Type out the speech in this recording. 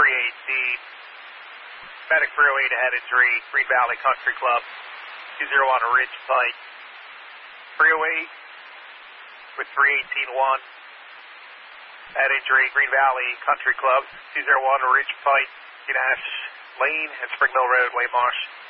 Medic 308 head injury, Green Valley Country Club, 201 Ridge Pike. 308 with 318-1. Head injury, Green Valley Country Club, 201 Ridge Pike, Nash Lane and Spring Mill Road, Waymarsh.